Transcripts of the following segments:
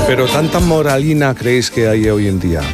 Pero ¿tanta moralina creéis que hay hoy en día?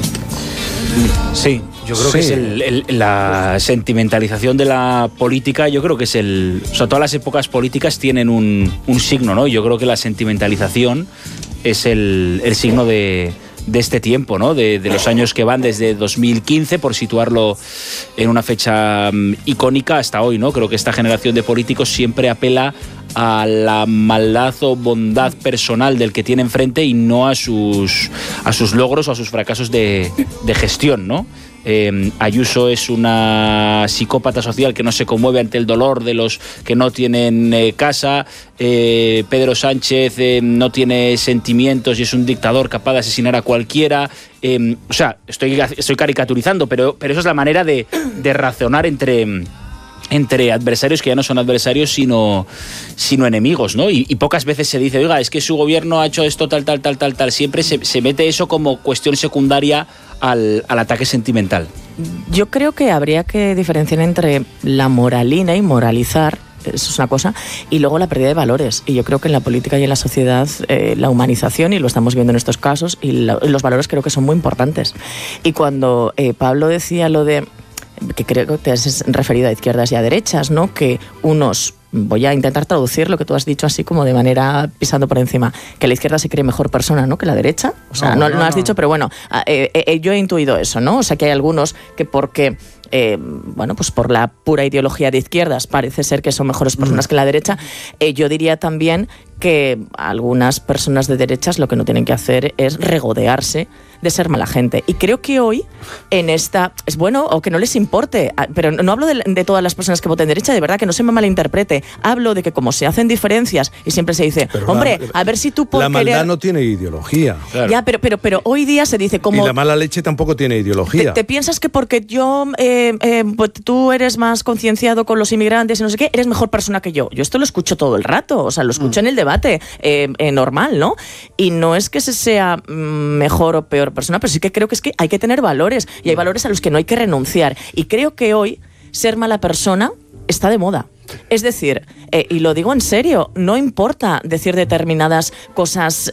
Sí, yo creo que es la sentimentalización de la política. Yo creo que es o sea, todas las épocas políticas tienen un signo, ¿no? Yo creo que la sentimentalización es el signo de este tiempo, ¿no? De los años que van desde 2015, por situarlo en una fecha icónica, hasta hoy, ¿no? Creo que esta generación de políticos siempre apela a la maldad o bondad personal del que tiene enfrente y no a sus logros o a sus fracasos de gestión, ¿no? Ayuso es una psicópata social que no se conmueve ante el dolor de los que no tienen casa. Pedro Sánchez no tiene sentimientos y es un dictador capaz de asesinar a cualquiera. O sea, estoy caricaturizando, pero eso es la manera de razonar entre adversarios que ya no son adversarios sino enemigos, ¿no? Y pocas veces se dice, oiga, es que su gobierno ha hecho esto, tal. Siempre se mete eso como cuestión secundaria al ataque sentimental. Yo creo que habría que diferenciar entre la moralina y moralizar, eso es una cosa, y luego la pérdida de valores. Y yo creo que en la política y en la sociedad la humanización, y lo estamos viendo en estos casos, y los valores creo que son muy importantes. Y cuando Pablo decía lo de que creo que te has referido a izquierdas y a derechas, ¿no? Que unos, voy a intentar traducir lo que tú has dicho así como de manera pisando por encima, que la izquierda se cree mejor persona, ¿no? Que la derecha. O sea, no has dicho, pero bueno, yo he intuido eso, ¿no? O sea, que hay algunos que porque bueno, pues por la pura ideología de izquierdas parece ser que son mejores personas que la derecha. Yo diría también que algunas personas de derechas lo que no tienen que hacer es regodearse de ser mala gente. Y creo que hoy en esta... Es bueno o que no les importe, pero no hablo de todas las personas que voten derecha, de verdad, que no se me malinterprete. Hablo de que como se hacen diferencias y siempre se dice, pero hombre, a ver si tú por la maldad querer... no tiene ideología. Claro. Ya, pero hoy día se dice como... Y la mala leche tampoco tiene ideología. ¿Te piensas que porque yo... pues tú eres más concienciado con los inmigrantes y no sé qué, eres mejor persona que yo? Yo esto lo escucho todo el rato, o sea, lo escucho en el debate normal, ¿no? Y no es que se sea mejor o peor persona, pero sí que creo que es que hay que tener valores y hay valores a los que no hay que renunciar. Y creo que hoy ser mala persona está de moda. Es decir, y lo digo en serio, no importa decir determinadas cosas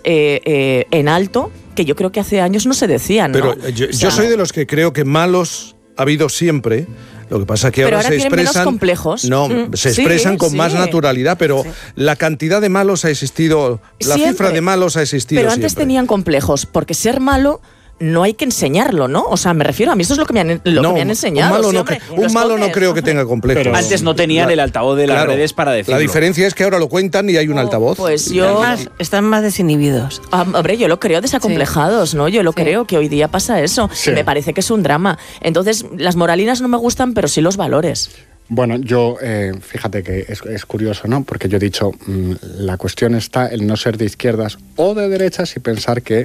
en alto, que yo creo que hace años no se decían, ¿no? Pero yo soy de los que creo que malos ha habido siempre. Lo que pasa es que ahora se expresan menos complejos. No, se expresan con más naturalidad, pero la cantidad de malos ha existido, la cifra de malos ha existido pero siempre. Antes tenían complejos, porque ser malo no hay que enseñarlo, ¿no? O sea, me refiero, a mí eso es lo que me han enseñado. Un malo no creo que tenga complejos. Pero antes no tenían el altavoz de las redes para decirlo. La diferencia es que ahora lo cuentan y hay un altavoz. Pues están más desinhibidos. Hombre, yo lo creo desacomplejados, ¿no? Yo lo creo que hoy día pasa eso. Sí. Me parece que es un drama. Entonces, las moralinas no me gustan, pero sí los valores. Bueno, yo, fíjate que es curioso, ¿no? Porque yo he dicho, la cuestión está en no ser de izquierdas o de derechas y pensar que